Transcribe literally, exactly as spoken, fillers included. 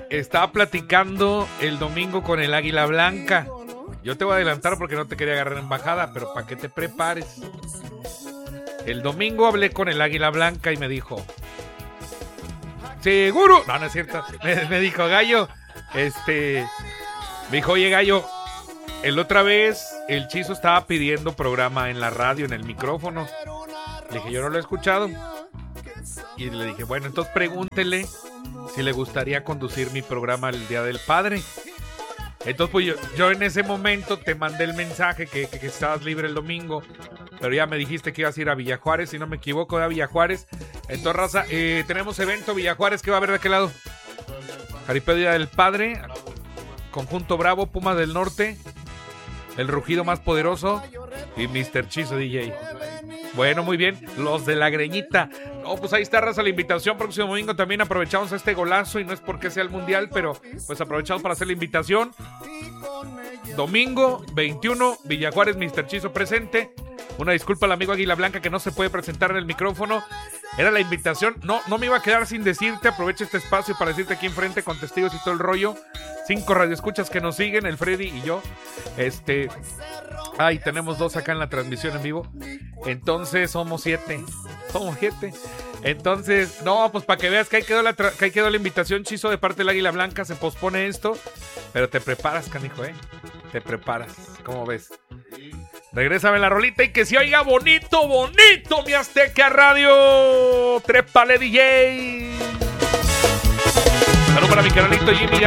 estaba platicando el domingo con el Águila Blanca. Yo te voy a adelantar porque no te quería agarrar en bajada, pero para que te prepares. El domingo hablé con el Águila Blanca y me dijo... ¿Seguro? No, no es cierto. Me, me dijo, Gallo, este... Me dijo, oye, Gallo, el otra vez el Chizo estaba pidiendo programa en la radio, en el micrófono. Le dije, yo no lo he escuchado. Y le dije, bueno, entonces pregúntele si le gustaría conducir mi programa el Día del Padre. Entonces, pues yo, yo en ese momento te mandé el mensaje que, que, que estabas libre el domingo, pero ya me dijiste que ibas a ir a Villa Juárez, si no me equivoco, a Villa Juárez. Entonces, raza, eh, tenemos evento Villa Juárez, ¿qué va a haber de aquel lado? Jaripeo Día del Padre, Conjunto Bravo, Puma del Norte, El Rugido Más Poderoso y mister Chizo D J. Bueno, muy bien, los de la Greñita. No, pues ahí está, raza, la invitación. Próximo domingo también aprovechamos este golazo y no es porque sea el mundial, pero pues aprovechamos para hacer la invitación. Domingo veintiuno, Villa Juárez, mister Chizo presente. Una disculpa al amigo Águila Blanca que no se puede presentar en el micrófono. Era la invitación. No, no me iba a quedar sin decirte. Aprovecho este espacio para decirte aquí enfrente con testigos y todo el rollo. Cinco radioescuchas que nos siguen, el Freddy y yo. Este... Ay, tenemos dos acá en la transmisión en vivo. Entonces somos siete. Somos siete. Entonces, no, pues para que veas que ahí quedó la, tra- que ahí quedó la invitación, Chizo, de parte del Águila Blanca. Se pospone esto. Pero te preparas, canijo, ¿eh? Te preparas. ¿Cómo ves? Regrésame la rolita y que se oiga bonito, bonito, mi Azteca Radio. Trépale, D J. Salud para mi canalito Jimmy